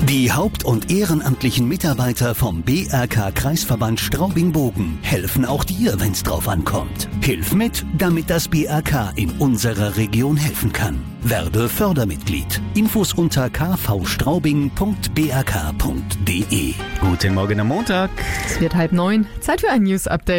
Die haupt- und ehrenamtlichen Mitarbeiter vom BRK Kreisverband Straubing-Bogen helfen auch dir, wenn's drauf ankommt. Hilf mit, damit das BRK in unserer Region helfen kann. Werde Fördermitglied. Infos unter kvstraubing.brk.de. Guten Morgen am Montag. Es wird 8:30. Zeit für ein News-Update.